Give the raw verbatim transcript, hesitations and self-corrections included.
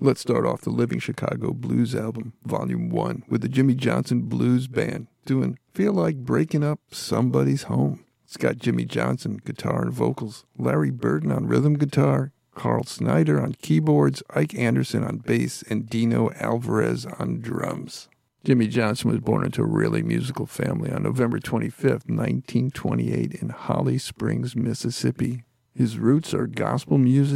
Let's start off the Living Chicago Blues album, Volume one, with the Jimmy Johnson Blues Band doing Feel Like Breaking Up Somebody's Home. It's got Jimmy Johnson, guitar and vocals, Larry Burton on rhythm guitar, Carl Snyder on keyboards, Ike Anderson on bass, and Dino Alvarez on drums. Jimmy Johnson was born into a really musical family on November twenty-fifth, nineteen twenty-eight in Holly Springs, Mississippi. His roots are gospel music